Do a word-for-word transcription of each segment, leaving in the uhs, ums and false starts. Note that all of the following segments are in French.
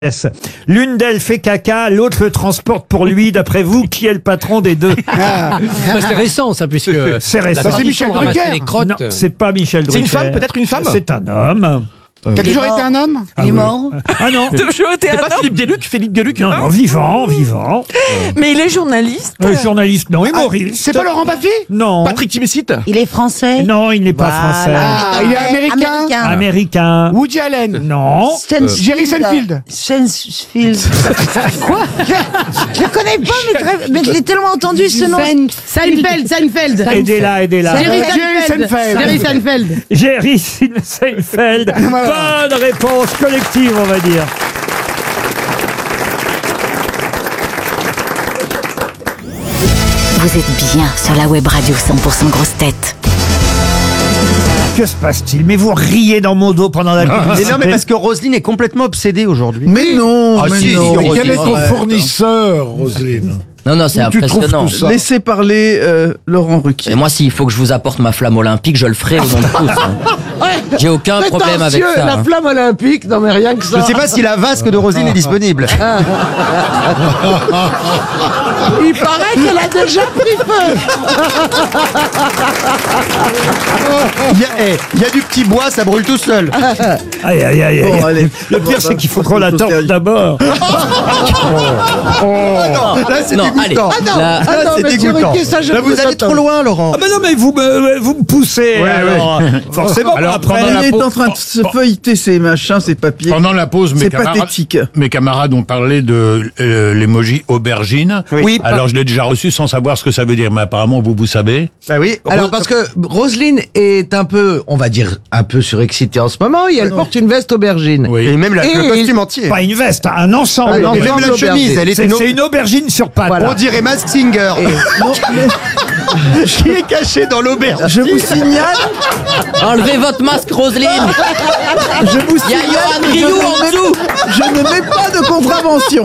L'une d'elles fait caca, l'autre le transporte pour lui. D'après vous, qui est le patron des deux? Ah, c'est récent, ça, puisque... C'est récent. C'est Michel Drucker. Non, c'est pas Michel Drucker. C'est une femme, peut-être une femme. C'est un homme. Qui a toujours été un homme? Ah, Il est oui. mort. Ah non. Toujours été C'est un pas homme. Philippe Gueluc, Philippe Gueluc, Non, hein non, vivant, vivant. Mais il est journaliste. Euh, journaliste, non, humoriste. C'est pas Laurent Baffy? Non. Patrick Timsit. Il est français. Non, il n'est pas français. Ah, il est américain? Américain. Américain. Woody Allen? Non. Stanfield. Jerry Seinfeld? Seinfeld. Quoi? Je le connais pas, mais, très- mais je l'ai tellement entendu ce nom. Seinfeld, Seinfeld. Aidez-la, aidez-la. Jerry Jerry Seinfeld. Seinfeld. Jerry Seinfeld. Jerry Seinfeld. Bonne réponse collective, on va dire. Vous êtes bien sur la web radio cent pour cent grosse tête. Que se passe-t-il? Mais vous riez dans mon dos pendant la Mais publicité. non, mais parce que Roselyne est complètement obsédée aujourd'hui. Mais non, Ah, mais si, non. si, Mais Roselyne, quel est ton arrête. fournisseur, Roselyne? Non, non, c'est Où tu trouves impressionnant. tout ça? Laissez parler euh, Laurent Ruquier. Et moi, s'il faut que je vous apporte ma flamme olympique, je le ferai au nom de tous. hein. J'ai aucun problème avec ça. La hein. flamme olympique, non mais rien que Je ça. sais pas si la vasque de Roselyne est disponible. Il paraît qu'elle a déjà pris feu. Il y, a, eh, il y a du petit bois, ça brûle tout seul. Aïe, aïe, aïe, aïe. Bon, allez. Le pire, c'est qu'il faut qu'on la torche d'abord. Là, c'est Non, dégoûtant. allez. non, Là, ah non, c'est mais dégoûtant. Ruquier, ça, je Là, ne vous veux allez pas trop loin, Laurent. Ah ben non, mais vous me, vous me poussez. alors, forcément, Alors, après... pendant Elle la est pause- en train de se feuilleter ces machins, ces papiers. Pendant la pause, mes C'est camarades, pathétique. mes camarades ont parlé de euh, l'emoji aubergine. Oui. Alors, je l'ai déjà reçu sans savoir ce que ça veut dire. Mais apparemment, vous, vous savez. Bah oui. Alors parce que Roselyne est un peu, on va dire, un peu surexcitée en ce moment et elle porte une veste aubergine. Oui. Et même la, Et le il- costume entier. Pas une veste, un ensemble. Ah, Et non, même ensemble la chemise, elle est C'est une... c'est une aubergine sur pattes. Voilà. On dirait Mask Singer. Qui est caché dans l'auberge. Je vous signale, Enlevez votre masque, Roselyne. je vous Il y a signale, Johan que je Rioux ne en mets- dessous. je ne mets pas de contravention.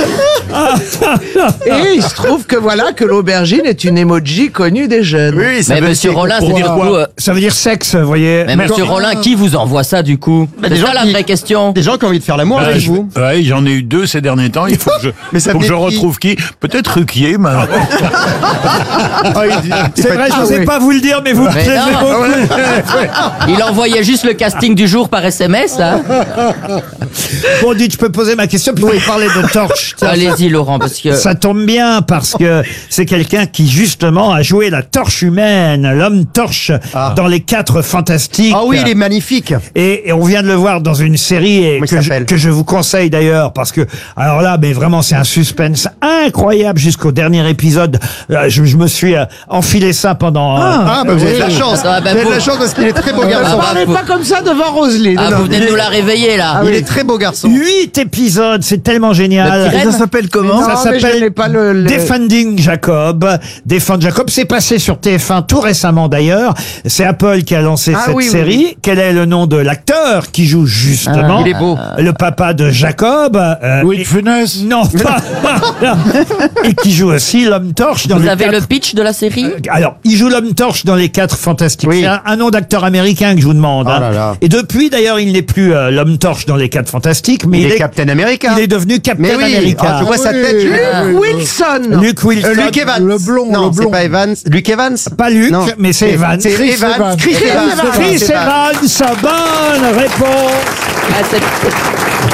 Et il se trouve que voilà que l'aubergine est une emoji connue des jeunes. Oui, ça Mais veut monsieur dire- Rollin, c'est pour du dire coup... quoi euh, Ça veut dire sexe, vous voyez. Mais monsieur Rollin, qui vous envoie ça, du coup Bah, C'est des ça gens la qui- vraie question. Des gens qui ont envie de faire l'amour Bah, avec je- vous. ouais, j'en ai eu deux ces derniers temps. Il faut que je, Mais ça faut que je venait de qui retrouve qui. Peut-être Ruquier. Mais... Ah, il dit- C'est vrai, je ne sais pas vous le dire, mais vous me Mais plaisez non. beaucoup. Il envoyait juste le casting du jour par S M S, là. Bon, dites, je peux poser ma question, puis vous parler de torche. Tiens, Allez-y, Laurent, parce que... Ça tombe bien parce que c'est quelqu'un qui justement a joué la torche humaine, l'homme torche Ah. dans les quatre fantastiques. Ah oui, il est magnifique. Et, et on vient de le voir dans une série et Comment il que, je, s'appelle que je vous conseille d'ailleurs parce que alors là, mais vraiment c'est un suspense incroyable jusqu'au dernier épisode. Euh, je, je me suis euh, enfilé ça pendant. euh, Ah, bah vous avez de la chance. Ah, bah, vous avez de vous- la chance parce qu'il est très beau Ah, garçon. bah, Parlez vous- pas comme ça devant Roselyne. Ah, vous venez de nous la réveiller, là. Il est très beau garçon. Huit épisodes, c'est tellement génial. Le petit Ça s'appelle comment? Ça Non, mais je s'appelle n'ai pas le, le- Defending Jacob. Defend Jacob, c'est passé sur T F un tout récemment d'ailleurs. C'est Apple qui a lancé Ah cette oui, oui, série. oui. Quel est le nom de l'acteur qui joue justement Ah, il est beau. le papa de Jacob euh, Louis de et- Funès. Non, pas. Et qui joue aussi l'homme torche dans Vous les avez quatre... le pitch de la série Alors, il joue l'homme torche dans les quatre fantastiques. Oui. C'est un, un nom d'acteur américain que je vous demande. Oh hein. là là. Et depuis, d'ailleurs, il n'est plus euh, l'homme torche dans les quatre fantastiques, mais Il il, est Captain America. il est devenu Captain Mais oui, America. ah, je vois sa tête. Luke je- Wilson. Luke Wilson. Euh, Luke Evans. Le blond, Non, le c'est blond. pas Evans. Luke Evans. Pas Luke, Non. mais c'est Evans. C'est Chris Evans. Evans. Chris Chris Evans. Evans. Chris C'est pas- Evans, bonne réponse. Ah, c'est-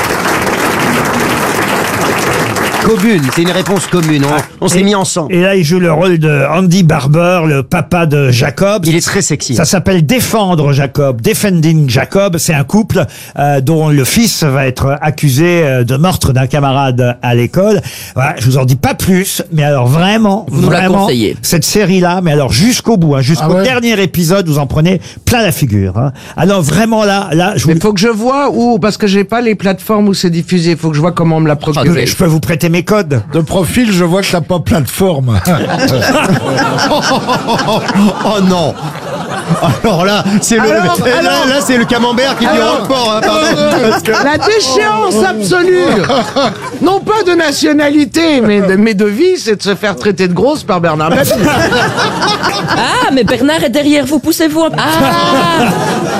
Commune, c'est une réponse commune. On, on s'est Et- mis ensemble. Et là, il joue le rôle de Andy Barber, le papa de Jacob. Il est très sexy. Ça s'appelle Défendre Jacob, Defending Jacob. C'est un couple euh, dont le fils va être accusé euh, de meurtre d'un camarade à l'école. Voilà, je vous en dis pas plus, mais alors vraiment, Vous nous la vraiment, conseillez. cette série-là, mais alors jusqu'au bout, hein, jusqu'au Ah ouais. dernier épisode, vous en prenez plein la figure. Hein. Alors vraiment là, là, je vous Mais faut que je vois où, parce que j'ai pas les plateformes où c'est diffusé. Il faut que je vois comment on me l'a procuré. Ah, je peux vous prêter mes codes. De profil, je vois que t'as pas plateforme. Oh non. Alors là, c'est le, Alors, là, alors- là, c'est le camembert qui dit Alors- Roquefort, hein, pardon. Parce que- La déchéance absolue. Non pas de nationalité, mais de, mais de vie, c'est de se faire traiter de grosse par Bernard Mabille. Ah, mais Bernard est derrière vous, poussez-vous un... Ah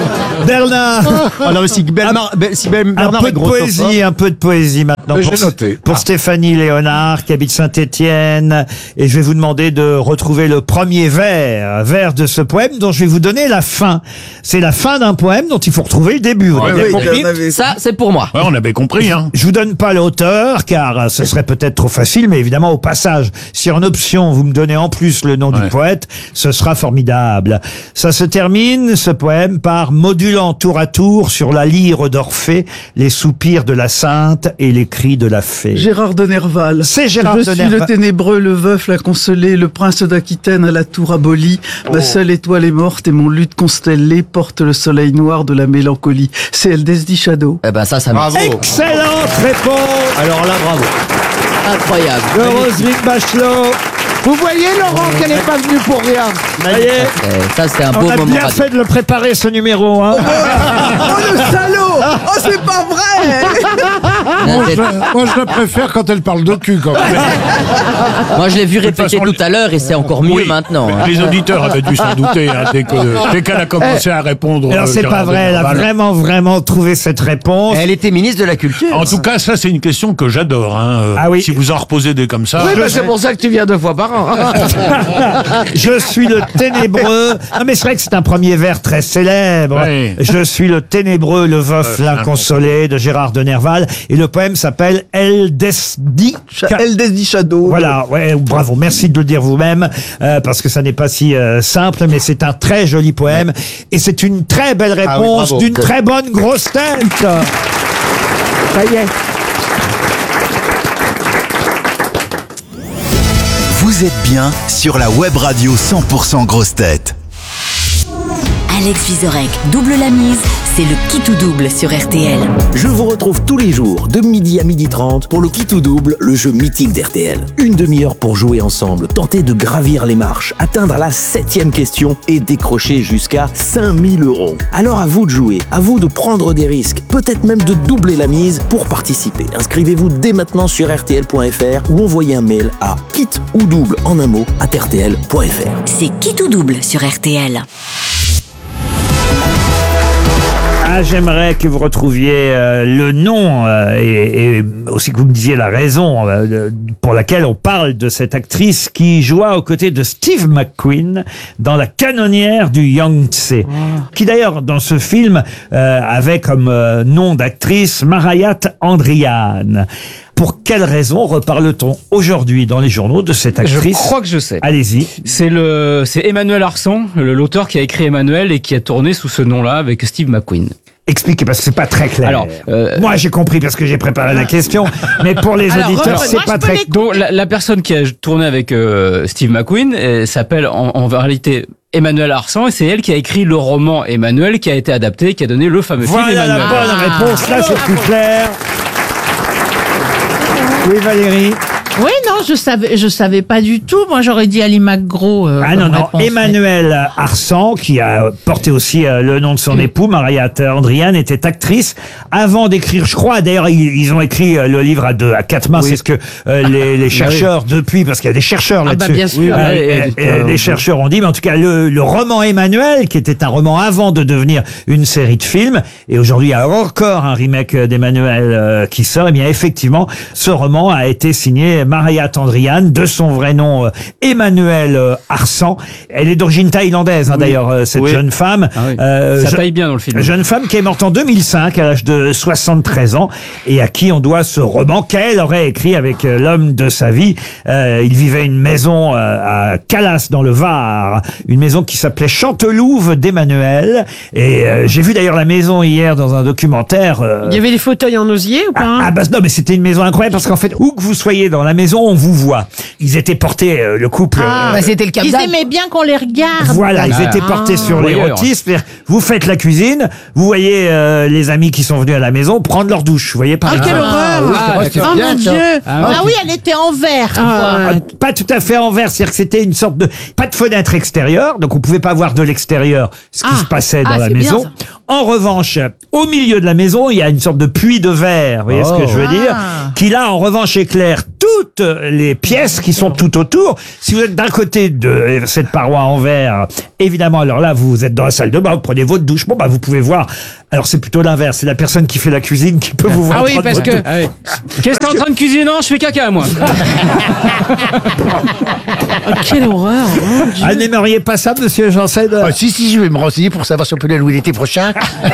Bernard, Ah non, mais si, Bernard, Be- si Ben- un Bernard peu est de grossophobe- poésie, un peu de poésie maintenant Mais pour, j'ai noté. pour Ah. Stéphanie Léonard qui habite Saint-Étienne, et je vais vous demander de retrouver le premier vers, vers de ce poème dont je vais vous donner la fin. C'est la fin d'un poème dont il faut retrouver le début. Vous Ouais, avez oui, compris ? Ça, c'est pour moi. Ouais, on avait compris, hein. Je vous donne pas l'auteur car ce serait peut-être trop facile, mais évidemment au passage, si en option vous me donnez en plus le nom Ouais. du poète, ce sera formidable. Ça se termine, ce poème, par modulant tour à tour sur la lyre d'Orphée les soupirs de la sainte et les cris de la fée. Gérard de Nerval. C'est Gérard Je de suis le Nerval. ténébreux, le veuf, la consolée, le prince d'Aquitaine à la tour abolie. Ma seule étoile est morte et mon luth constellé porte le soleil noir de la mélancolie. C'est L D S D Shadow. Eh ben ça, ça me... Bravo. Excellente réponse Alors là, bravo. Incroyable. de Roselyne Bachelot. Vous voyez, Laurent, qu'elle n'est pas venue pour rien. Ça y est, Eh, Ça, c'est un on beau a moment bien radio. fait de le préparer ce numéro. Hein. Oh le salaud! Oh c'est pas vrai! Moi, je l'ai- Moi, je la préfère quand elle parle de cul, quand même. Moi, je l'ai vu toute répéter façon, tout à l'heure et c'est encore mieux Oui, maintenant. hein. Les auditeurs avaient dû s'en douter, hein, dès que- dès qu'elle a commencé à répondre. Alors euh, c'est pas Gérard vrai, elle a Denerval. vraiment, vraiment trouvé cette réponse. Elle était ministre de la Culture. En tout cas, ça, c'est une question que j'adore. Hein. euh, Ah oui. Si vous en reposez des comme ça. Oui, bah, c'est pour ça que tu viens deux fois par an. Je suis le ténébreux. Non mais c'est vrai que c'est un premier vers très célèbre. Oui. Je suis le ténébreux, le veuf, Euh, l'inconsolé de Gérard de Nerval. Et le poème s'appelle El Desdi. L D S D Shadow. Voilà, ouais, bravo. Merci de le dire vous-même, euh, parce que ça n'est pas si euh, simple, mais c'est un très joli poème. Et c'est une très belle Ah oui, réponse bravo. d'une très bonne grosse tête. Ça y est. Vous êtes bien sur la web radio cent pour cent grosse tête. Alex Vizorek double la mise, c'est le qui tout double sur R T L. Je vous retrouve tous les jours de midi à midi trente pour le qui tout double, le jeu mythique d'R T L. Une demi-heure pour jouer ensemble, tenter de gravir les marches, atteindre la septième question et décrocher jusqu'à cinq mille euros. Alors à vous de jouer, à vous de prendre des risques, peut-être même de doubler la mise pour participer. Inscrivez-vous dès maintenant sur R T L point F R ou envoyez un mail à kit ou double en un mot à R T L point F R. C'est qui tout double sur R T L. Ah, j'aimerais que vous retrouviez euh, le nom euh, et, et aussi que vous me disiez la raison euh, de- pour laquelle on parle de cette actrice qui joua aux côtés de Steve McQueen dans La canonnière du Yangtze, qui d'ailleurs dans ce film euh, avait comme euh, nom d'actrice Marayat Andrian. Pour quelle raison reparle-t-on aujourd'hui dans les journaux de cette Je actrice? crois que je sais. Allez-y. C'est le, c'est Emmanuel Arsan, le- l'auteur qui a écrit Emmanuel et qui a tourné sous ce nom-là avec Steve McQueen. Expliquez parce que c'est pas très clair. Alors, euh, moi j'ai compris parce que j'ai préparé la question, mais pour les Alors, auditeurs reprenez- c'est moi, pas je peux très. les- Donc la, la personne qui a tourné avec euh, Steve McQueen euh, s'appelle en, en réalité Emmanuel Arsan et c'est elle qui a écrit le roman Emmanuel qui a été adapté, qui a donné le fameux film Voilà la Emmanuel. bonne réponse, là c'est plus clair. Oui Valérie. Oui, non, je savais, je savais pas du tout. Moi, j'aurais dit Ali McGraw. euh, Ah comme non, non, réponse. Emmanuel Arsan, qui a porté aussi euh, le nom de son époux, Marayat Andrian, était actrice avant d'écrire, je crois, d'ailleurs, ils, ils ont écrit euh, le livre à deux, à quatre mains, c'est ce que euh, les, les chercheurs, depuis, parce qu'il y a des chercheurs Ah bah, là-dessus. bien sûr. Euh, Oui, euh, oui, euh, oui. les chercheurs ont dit, mais en tout cas, le, le roman Emmanuel, qui était un roman avant de devenir une série de films, et aujourd'hui, il y a encore un remake d'Emmanuel euh, qui sort, et bien, effectivement, ce roman a été signé Marayat Andrian, de son vrai nom euh, Emmanuel euh, Arsan. Elle est d'origine thaïlandaise, hein, d'ailleurs, euh, cette Oui. jeune femme. Ah oui. Euh, Ça je- taille bien dans le film. Jeune femme qui est morte en deux mille cinq à l'âge de soixante-treize ans et à qui on doit ce roman qu'elle aurait écrit avec euh, l'homme de sa vie. Euh, il vivait une maison euh, à Calas dans le Var, une maison qui s'appelait Chantelouve d'Emmanuel. Et euh, j'ai vu d'ailleurs la maison hier dans un documentaire. euh, Il y avait les fauteuils en osier ou pas ah, hein ah bah non, mais c'était une maison incroyable parce qu'en fait, où que vous soyez dans la maison, on vous voit. Ils étaient portés, euh, le couple. Ah, euh, bah, c'était le Ils aimaient bien qu'on les regarde. voilà, ils Ah. étaient portés sur Voyeur. l'érotisme. C'est-à-dire, vous faites la cuisine, vous voyez euh, les amis qui sont venus à la maison prendre leur douche. Vous voyez par Ah, exemple. quelle horreur Ah, Oh d'accord. mon Dieu Ah, Ah oui, elle était en verre. Ah, pas tout à fait envers, c'est-à-dire que c'était une sorte de pas de fenêtre extérieure, donc on pouvait pas voir de l'extérieur ce qui Ah. se passait dans Ah, la c'est bien, maison. ça. En revanche, au milieu de la maison, il y a une sorte de puits de verre, vous voyez ce que je veux dire, Ah. qui là en revanche éclaire tout toutes les pièces qui sont tout autour. Si vous êtes d'un côté de cette paroi en verre, évidemment, alors là, vous êtes dans la salle de bain, vous prenez votre douche. Bon, bah, vous pouvez voir. Alors, c'est plutôt l'inverse. C'est la personne qui fait la cuisine qui peut vous voir. Ah oui, prendre parce votre que. douche. Ah oui. Qu'est-ce que t'es en train de cuisiner? Non, je fais caca, moi. Quelle horreur. Ah, n'aimeriez pas ça, monsieur Janssen? Ah, si, si, je vais me renseigner pour savoir si on peut aller louer l'été prochain.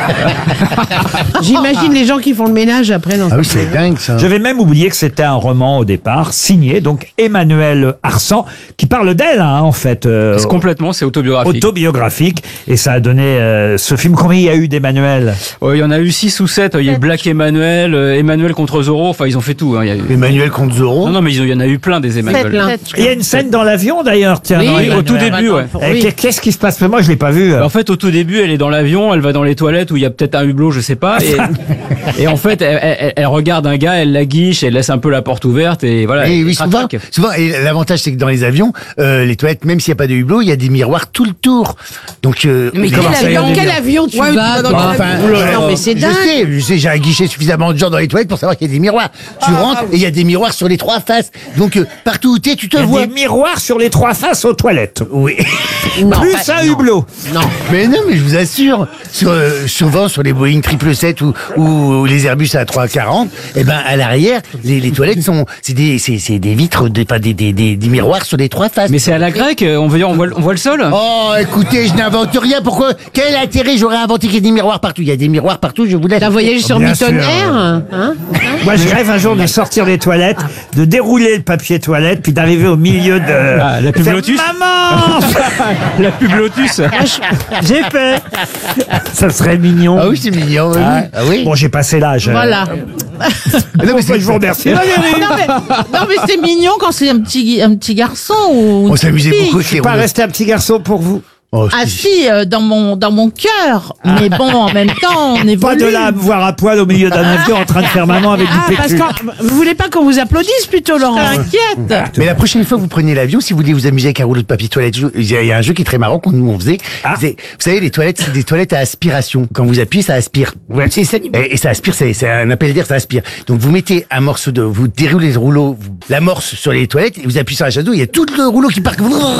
J'imagine les gens qui font le ménage après. Dans Ah oui, c'est dingue ça. J'avais même oublié que c'était un roman au départ, signé donc Emmanuelle Arsan, qui parle d'elle, hein, en fait. euh, C'est complètement, c'est autobiographique. autobiographique. Et ça a donné euh, ce film. Combien il y a eu d'Emmanuel? Ouais, il y en a eu six ou sept. Il y a eu Black Emmanuel, euh, Emmanuel contre Zorro. Enfin, ils ont fait tout. Hein. Il y a eu... Emmanuel contre Zorro. Non, non, mais ils ont- il y en a eu plein des Emmanuel. Il y a une scène dans l'avion d'ailleurs, tiens. Oui, dans au Emmanuel. tout début, ouais. Et qu'est- Qu'est-ce qui se passe? Moi, je l'ai pas vu. En fait, au tout début, elle est dans l'avion, elle va dans les toilettes où il y a peut-être un hublot, je sais pas. Et, et en fait, elle, elle- elle regarde un gars, elle la guiche, elle laisse un peu la porte ouverte et voilà. Et elle oui, souvent, craque. souvent, et l'avantage c'est que dans les avions, euh, les toilettes, même s'il n'y a pas de hublot, il y a des miroirs tout le tour. Donc, euh, Mais les- quel ça, il y a avion, des quel miroirs. avion tu Ouais, vas dans bah, quel enfin, avion euh, Non, mais c'est je dingue. sais, je sais, j'ai un guichet suffisamment de gens dans les toilettes pour savoir qu'il y a des miroirs. Tu rentres et il y a des miroirs sur les trois faces. Donc, euh, partout où tu es, tu te Il y a vois. des miroirs sur les trois faces aux toilettes. Oui. Non, Plus pas- un non. hublot. Non. Mais non, mais je vous assure, sur, euh, souvent sur les Boeing triple sept ou, ou les Airbus A trois cent quarante, eh ben, à l'arrière, les, les toilettes sont, c'est des, c'est, c'est des vitres, des, pas des, des, des, des miroirs sur les trois faces. Mais c'est à la grecque, on veut dire, on voit, on voit le sol. Oh, écoutez, je n'invente rien. Pourquoi? Quel intérêt j'aurais inventé qu'il y ait des miroirs partout? Il y a des miroirs partout, je vous laisse. T'as voyagé sur Bien Myton sûr. Air hein Moi, je rêve un jour de sortir des toilettes, de dérouler le papier toilette, puis d'arriver au milieu de... Ah, la pub Faire, Lotus. Maman. La pub Lotus. J'ai fait. Ça serait mignon. Ah oui, c'est mignon. oui. Ah, Ah oui. Bon, j'ai passé l'âge. Voilà. Non, mais c'est- je vous remercie. Valérie. Non mais, non, mais c'est mignon quand c'est un petit, un petit garçon ou. On une s'amusait fille. beaucoup Je avec suis les pas rouleaux. resté un petit garçon pour vous. Oh, Ah si. si, euh, dans mon, dans mon cœur. Mais bon, en même temps, on évolue. Pas de là à me voir à poil au milieu d'un avion en train de faire maman avec Ah, du parce PQ. que vous voulez pas qu'on vous applaudisse plutôt, Laurent? T'inquiète. Mais la prochaine fois que vous prenez l'avion, si vous voulez vous amuser avec un rouleau de papier toilette, il y a il y a un jeu qui est très marrant qu'on nous on faisait. Ah. C'est- Vous savez, les toilettes, c'est des toilettes à aspiration. Quand vous appuyez, ça aspire. Ouais. C'est ça. Et, et ça aspire, c'est c'est un appel d'air, ça aspire. Donc vous mettez un morceau de, vous déroulez le rouleau, vous l'amorce sur les toilettes, et vous appuyez sur la chasse d'eau, il y a tout le rouleau qui part.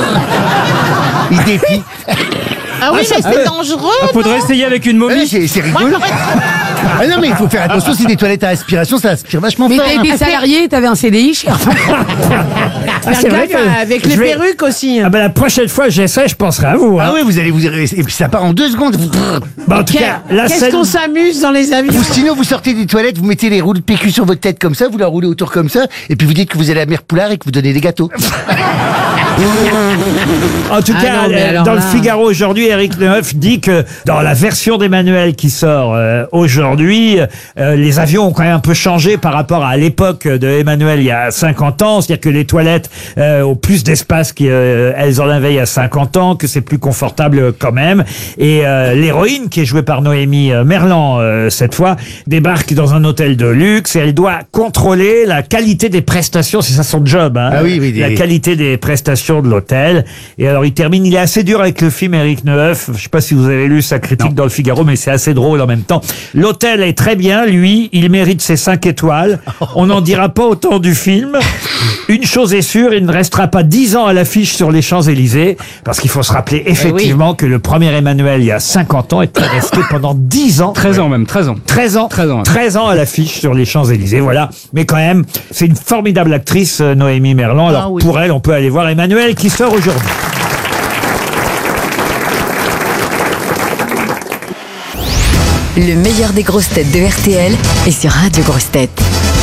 Il déplie. Ah oui, ça, mais c'est dangereux. Ah, faudrait essayer avec une Ah oui, momie. c'est c'est rigolo. Ah non, mais il faut faire attention, c'est des toilettes à aspiration, ça aspire vachement Mais fort. t'as été salarié, t'avais un C D I, cher. Ah, c'est vrai Faire que gaffe avec je les vais- perruques aussi. Ah ben la prochaine fois que j'essaie, je penserai à vous. Hein. Ah oui, vous allez vous et puis ça part en deux secondes. Bah, en tout cas, la Qu'est-ce scène. qu'on s'amuse dans les avions? Ou sinon, vous sortez des toilettes, vous mettez les rouleaux de P Q sur votre tête comme ça, vous la roulez autour comme ça, et puis vous dites que vous allez à Mère Poulard et que vous donnez des gâteaux. En tout Ah cas, non, mais euh, alors dans le là- Figaro aujourd'hui, Éric Neuf dit que dans la version d'Emmanuel qui sort euh, aujourd'hui, euh, les avions ont quand même un peu changé par rapport à l'époque de Emmanuel il y a cinquante ans. C'est-à-dire que les toilettes euh, ont plus d'espace qu'elles en avaient il y a cinquante ans, que c'est plus confortable euh, quand même. Et euh, l'héroïne, qui est jouée par Noémie euh, Merlan euh, cette fois, débarque dans un hôtel de luxe et elle doit contrôler la qualité des prestations. C'est ça son job, hein. Ah oui, oui, La des- qualité des prestations de l'hôtel. Et alors, il termine, il est assez dur avec le film Éric Neuf. Je sais pas si vous avez lu sa critique dans le Figaro, mais c'est assez drôle en même temps. L'hôtel est très bien, lui, il mérite ses cinq étoiles. On n'en dira pas autant du film. Une chose est sûre, il ne restera pas dix ans à l'affiche sur les Champs-Élysées, parce qu'il faut se rappeler effectivement que le premier Emmanuel, il y a cinquante ans, est resté pendant dix ans. treize ans même, treize ans. treize ans. treize ans, ouais. treize ans à l'affiche sur les Champs-Élysées, voilà. Mais quand même, c'est une formidable actrice, euh, Noémie Merlan. Alors, Ah oui. pour elle, on peut aller voir Emmanuel qui sort aujourd'hui. Le meilleur des grosses têtes de R T L est sur Radio Grosses Têtes.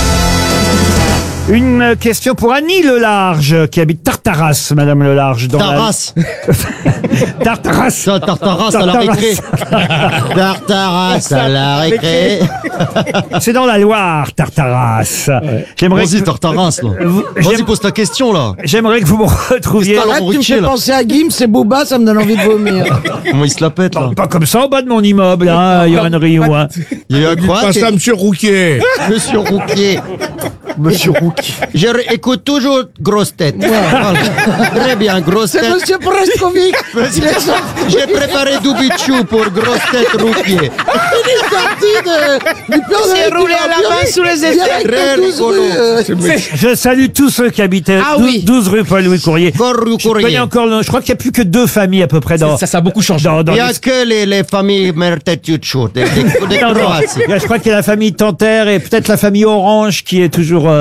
Une question pour Annie Lelarge, qui habite Tartaras, Madame Lelarge. Dans Taras. La... Tartaras. Tartaras à la récré. Tartaras à la récré. C'est dans la Loire, Tartaras. J'aimerais Vas-y, que... Tartaras, là. Vous- Vas-y, j'aime- pose ta question, là. J'aimerais que vous me retrouviez... Qu'est-ce que t'as, Là, tu me fais penser à Gims et Booba, ça me donne envie de vomir. Comment il se la pète, là? Pas comme ça, en bas de mon immeuble, hein, Yoann Rioux. Hein. Il y a eu un quoi? Pas ça, monsieur Rouquier. Monsieur Rouquier. Monsieur Rouquier. Je écoute toujours grosse tête. Voilà. Très bien, grosse C'est tête. Monsieur Preskovic. J'ai préparé Dubichou pour grosse tête Rouquier. sorti de, du plan Il s'est de roulé à la main sous les direct étoiles. de douze rues, euh, Je salue tous ceux qui habitaient Ah douze, oui. douze rue Paul-Louis Courrier. Paul-Louis Je connais Courrier. encore le nom. Je crois qu'il n'y a plus que deux familles à peu près dans. Ça, ça a beaucoup changé. dans, dans Il n'y a les- que les, les familles Mertetuccio, des, des, des Non, non. Croaties. Je crois qu'il y a la famille Tanter et peut-être la famille Orange qui est toujours. euh,